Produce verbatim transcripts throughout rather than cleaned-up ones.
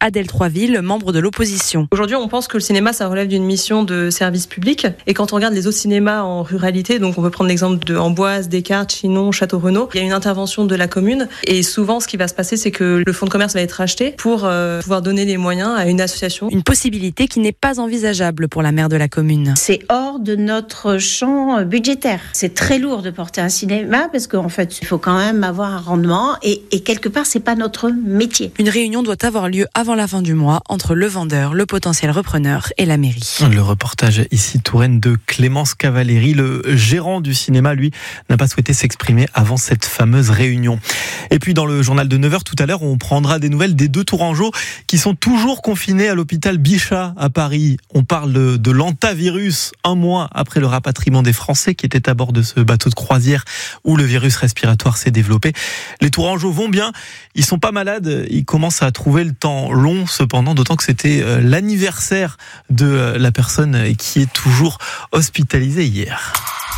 Adèle Troisville, membre de l'opposition. Aujourd'hui, on pense que le cinéma, ça relève d'une mission de service public. Et quand on regarde les autres cinémas en ruralité, donc on peut prendre l'exemple de Amboise, Descartes, Chinon, Château-Renaud, il y a une intervention de la commune. Et souvent, ce qui va se passer, c'est que le fonds de commerce va être racheté pour euh, pouvoir donner les moyens à une association. Une possibilité qui n'est pas envisageable pour la maire de la commune. C'est hors de notre champ budgétaire. C'est très lourd de porter un cinéma parce qu'en fait, il faut quand même avoir un rendement et, et quelque part, c'est pas notre métier. Une réunion doit avoir lieu avant la fin du mois entre le vendeur, le potentiel repreneur et la mairie. Le reportage ici Touraine de Clémence Cavalieri. Le gérant du cinéma, lui, n'a pas souhaité s'exprimer avant cette fameuse réunion. Et puis dans le journal de neuf heures tout à l'heure, on prendra des nouvelles des deux Tourangeaux qui sont toujours confinés à l'hôpital Bichat à Paris. On parle de, de l'antavirus un mois après le rapatriement des Français qui étaient à bord de ce bateau de croisière où le virus respiratoire s'est développé. Les Tourangeaux vont bien, ils sont pas malades, ils commencent à trouver le temps long cependant, d'autant que c'était l'anniversaire de la personne qui est toujours hospitalisée hier.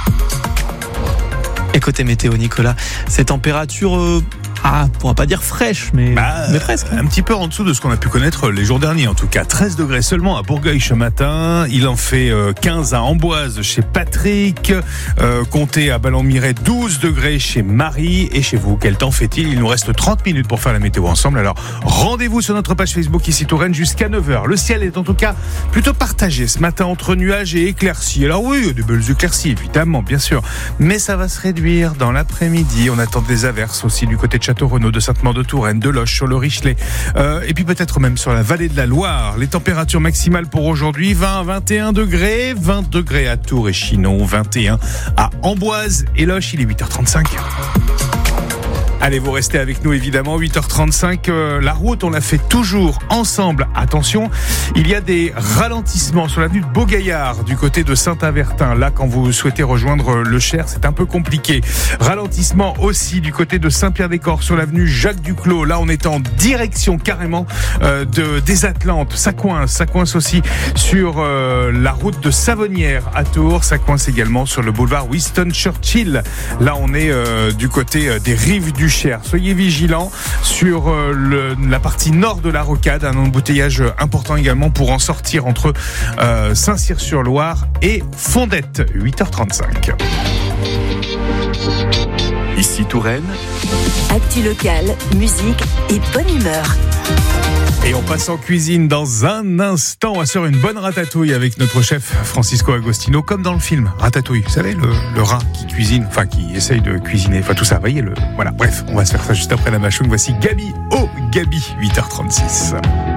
Et côté météo, Nicolas, ces températures... Euh Ah, on va pas dire fraîche, mais, bah, mais presque. Un petit peu en dessous de ce qu'on a pu connaître les jours derniers, en tout cas. treize degrés seulement à Bourgueil ce matin. Il en fait quinze à Amboise chez Patrick. Euh, comptez à Ballon-Miret douze degrés chez Marie. Et chez vous, quel temps fait-il ? Il nous reste trente minutes pour faire la météo ensemble. Alors, rendez-vous sur notre page Facebook ici Touraine jusqu'à neuf heures. Le ciel est en tout cas plutôt partagé ce matin entre nuages et éclaircies. Alors oui, il y a des belles éclaircies, évidemment, bien sûr. Mais ça va se réduire dans l'après-midi. On attend des averses aussi du côté de Château-Renaud, de Sainte-Maure-de-Touraine, de Loches, sur le Richelet, euh, et puis peut-être même sur la vallée de la Loire. Les températures maximales pour aujourd'hui, vingt à vingt et un degrés, vingt degrés à Tours et Chinon, vingt et un à Amboise et Loches. Il est huit heures trente-cinq. Allez, vous restez avec nous évidemment, huit heures trente-cinq, euh, la route on la fait toujours ensemble. Attention, il y a des ralentissements sur l'avenue de Beaugaillard du côté de Saint-Avertin. Là, quand vous souhaitez rejoindre le Cher, c'est un peu compliqué. Ralentissement aussi du côté de Saint-Pierre-des-Corps sur l'avenue Jacques Duclos. Là, on est en direction carrément euh, de, des Atlantes. Ça coince, ça coince aussi sur euh, la route de Savonnières à Tours. Ça coince également sur le boulevard Winston Churchill. Là, on est euh, du côté euh, des rives du Cher. Soyez vigilants sur euh, le, la partie nord de la rocade, un embouteillage important également pour en sortir entre euh, Saint-Cyr-sur-Loire et Fondette. huit heures trente-cinq. Ici Touraine. Actu locale, musique et bonne humeur. Et on passe en cuisine dans un instant. On va se faire une bonne ratatouille avec notre chef Francisco Agostino, comme dans le film Ratatouille. Vous savez, le, le rat qui cuisine, enfin qui essaye de cuisiner, enfin tout ça, voyez le. Voilà, bref, on va se faire ça juste après la machoune. Voici Gabi. Oh, Gabi, huit heures trente-six.